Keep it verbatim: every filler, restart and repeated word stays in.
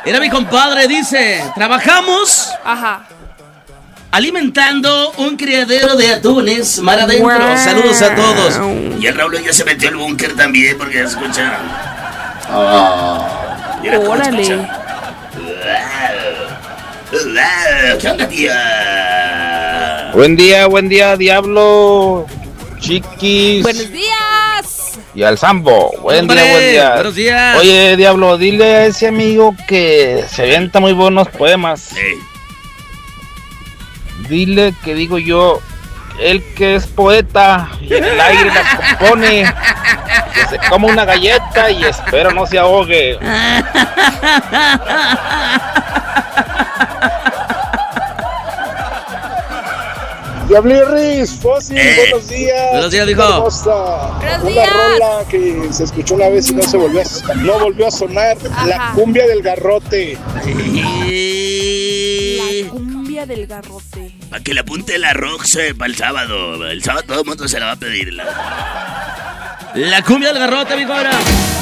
Era mi compadre, dice, trabajamos. Ajá. Alimentando un criadero de atunes mar adentro. Wow. Saludos a todos. Y el Raúl ya se metió al búnker también porque ya escucha. Oh, mira cómo Órale. escucha. ¿Qué onda, tía? Buen día, buen día, Diablo, Chiquis. Buenos días. Y al Sambo. Buen Hombre, día, buen día. buenos días. Oye, Diablo, dile a ese amigo que se avienta muy buenos poemas. Sí. Dile que digo yo, él que es poeta y en el aire las compone, que se coma una galleta y espero no se ahogue. Diablirris, Fósil, Eh, buenos días. buenos días, dijo. Hermosa. Buenos Una días. rola que se escuchó una vez y no se volvió a, no volvió a sonar. Ajá. La cumbia del garrote. La cumbia del garrote. Para que le apunte la Rox para el sábado. El sábado todo el mundo se la va a pedir. La, la cumbia del garrote, mi cobra.